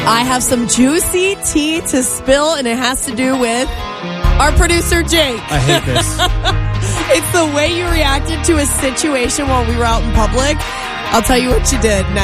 I have some juicy tea to spill, and it has to do with our producer, Jake. I hate this. It's the way you reacted to a situation while we were out in public. I'll tell you what you did next.